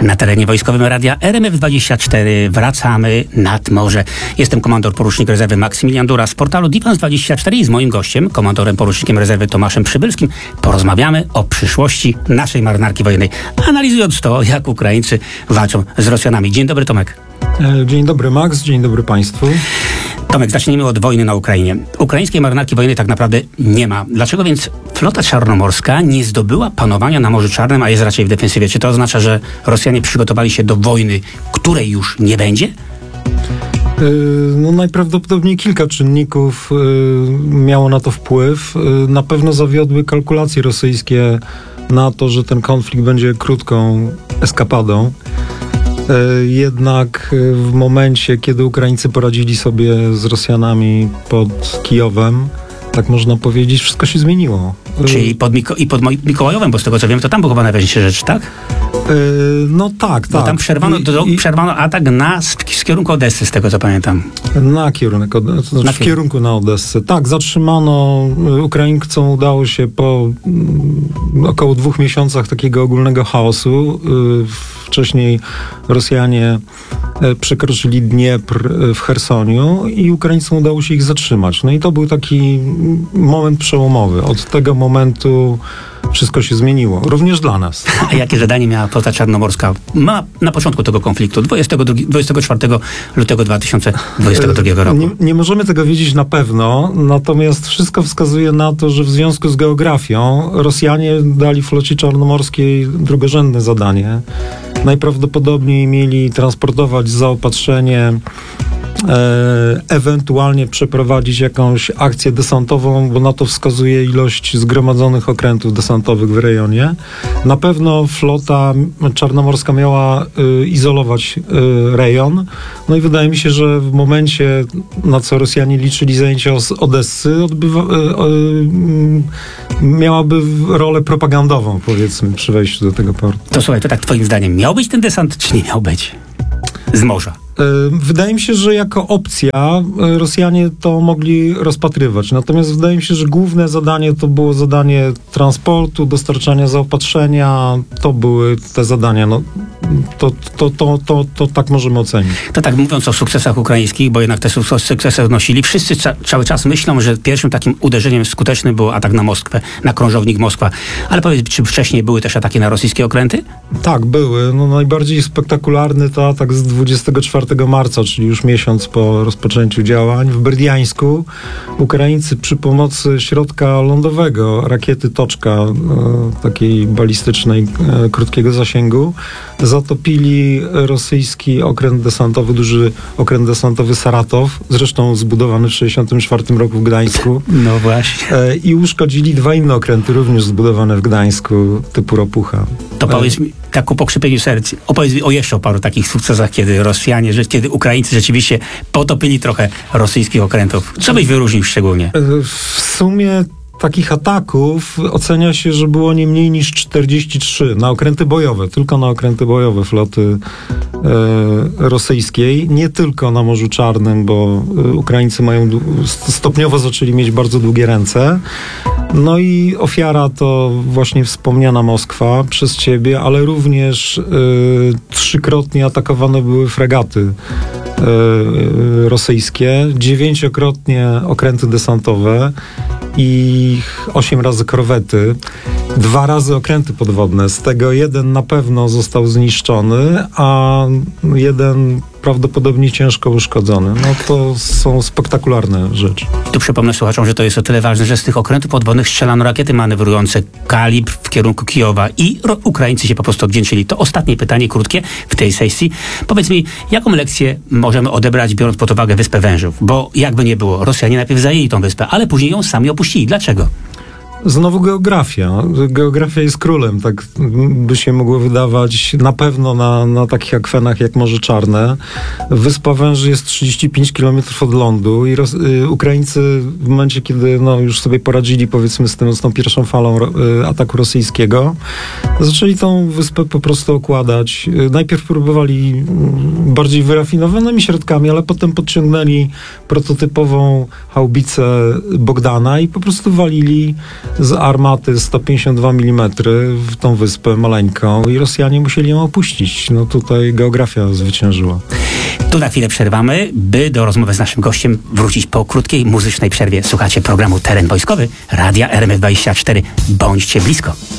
Na terenie wojskowym radia RMF24 wracamy nad morze. Jestem komandor porucznik rezerwy Maksymilian Dura z portalu Defense24 i z moim gościem, komandorem porucznikiem rezerwy Tomaszem Przybylskim, porozmawiamy o przyszłości naszej marynarki wojennej, analizując to, jak Ukraińcy walczą z Rosjanami. Dzień dobry, Tomek. Dzień dobry, Max. Dzień dobry Państwu. Tomek, zacznijmy od wojny na Ukrainie. Ukraińskiej marynarki wojennej tak naprawdę nie ma. Dlaczego więc flota czarnomorska nie zdobyła panowania na Morzu Czarnym, a jest raczej w defensywie? Czy to oznacza, że Rosjanie przygotowali się do wojny, której już nie będzie? No najprawdopodobniej kilka czynników miało na to wpływ. Na pewno zawiodły kalkulacje rosyjskie na to, że ten konflikt będzie krótką eskapadą. Jednak w momencie, kiedy Ukraińcy poradzili sobie z Rosjanami pod Kijowem, tak można powiedzieć, wszystko się zmieniło. Czyli pod Mikołajowem, bo z tego co wiem, to tam była chyba najważniejsza rzecz, tak? No tak. Bo tam przerwano atak z kierunku Odessy, z tego co pamiętam. W kierunku na Odessę. Tak, zatrzymano. Ukraińcom udało się po około 2 miesiącach takiego ogólnego chaosu. Wcześniej Rosjanie przekroczyli Dniepr w Chersoniu i Ukraińcom udało się ich zatrzymać. No i to był taki moment przełomowy. Od tego momentu wszystko się zmieniło, również dla nas. A jakie zadanie miała flota czarnomorska na początku tego konfliktu, 24 lutego 2022 roku? Nie możemy tego wiedzieć na pewno, natomiast wszystko wskazuje na to, że w związku z geografią Rosjanie dali flocie czarnomorskiej drugorzędne zadanie. Najprawdopodobniej mieli transportować zaopatrzenie, ewentualnie przeprowadzić jakąś akcję desantową, bo na to wskazuje ilość zgromadzonych okrętów desantowych w rejonie. Na pewno flota czarnomorska miała izolować rejon. No i wydaje mi się, że w momencie, na co Rosjanie liczyli zajęcia z Odessy, miałaby rolę propagandową, powiedzmy, przy wejściu do tego portu. To słuchaj, to tak twoim zdaniem miał być ten desant, czy nie miał być? Z morza. Wydaje mi się, że jako opcja Rosjanie to mogli rozpatrywać. Natomiast wydaje mi się, że główne zadanie to było zadanie transportu, dostarczania zaopatrzenia. To były te zadania. No, to tak możemy ocenić. To tak mówiąc o sukcesach ukraińskich, bo jednak te sukcesy odnosili, wszyscy cały czas myślą, że pierwszym takim uderzeniem skutecznym był atak na Moskwę, na krążownik Moskwa. Ale powiedz, czy wcześniej były też ataki na rosyjskie okręty? Tak, były. No, najbardziej spektakularny to atak z 24 marca, czyli już miesiąc po rozpoczęciu działań. W Berdiańsku Ukraińcy przy pomocy środka lądowego, rakiety Toczka, takiej balistycznej, krótkiego zasięgu, zatopili rosyjski okręt desantowy, duży okręt desantowy Saratow, zresztą zbudowany w 1964 roku w Gdańsku. No właśnie. I uszkodzili 2 inne okręty, również zbudowane w Gdańsku, typu Ropucha. To powiedz mi, tak po pokrzypieniu serc, opowiedz mi o jeszcze paru takich sukcesach, kiedy Ukraińcy rzeczywiście potopili trochę rosyjskich okrętów. Co byś wyróżnił szczególnie? W sumie takich ataków ocenia się, że było nie mniej niż 43 na okręty bojowe, tylko na okręty bojowe floty rosyjskiej, nie tylko na Morzu Czarnym, bo Ukraińcy stopniowo zaczęli mieć bardzo długie ręce. No i ofiara to właśnie wspomniana Moskwa przez ciebie, ale również 3-krotnie atakowane były fregaty rosyjskie, 9-krotnie okręty desantowe i 8 razy korwety, 2 razy okręty podwodne. Z tego 1 na pewno został zniszczony, a 1 prawdopodobnie ciężko uszkodzony. No to są spektakularne rzeczy. Tu przypomnę słuchaczom, że to jest o tyle ważne, że z tych okrętów podwodnych strzelano rakiety manewrujące kalibr w kierunku Kijowa i Ukraińcy się po prostu odwdzięczyli. To ostatnie pytanie, krótkie w tej sesji. Powiedz mi, jaką lekcję możemy odebrać, biorąc pod uwagę Wyspę Wężów? Bo jakby nie było, Rosjanie najpierw zajęli tą wyspę, ale później ją sami opuścili. Dlaczego? Znowu geografia. Geografia jest królem, tak by się mogło wydawać. Na pewno na takich akwenach jak Morze Czarne. Wyspa Węży jest 35 km od lądu i Ukraińcy w momencie, kiedy już sobie poradzili, powiedzmy, z tą pierwszą falą ataku rosyjskiego, zaczęli tą wyspę po prostu okładać. Najpierw próbowali bardziej wyrafinowanymi środkami, ale potem podciągnęli prototypową haubicę Bogdana i po prostu walili z armaty 152 mm w tą wyspę maleńką i Rosjanie musieli ją opuścić. No tutaj geografia zwyciężyła. Tu na chwilę przerwamy, by do rozmowy z naszym gościem wrócić po krótkiej muzycznej przerwie. Słuchacie programu Teren Wojskowy, Radia RMF24. Bądźcie blisko.